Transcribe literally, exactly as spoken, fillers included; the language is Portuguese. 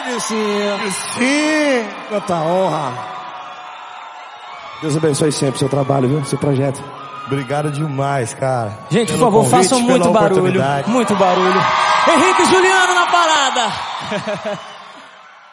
Sim. Sim. Quanta honra. Deus abençoe sempre o seu trabalho, viu? Seu projeto. Obrigado demais, cara. Gente, por Pelo favor, convite, façam muito pela barulho. oportunidade. Muito barulho. Henrique e Juliano na parada.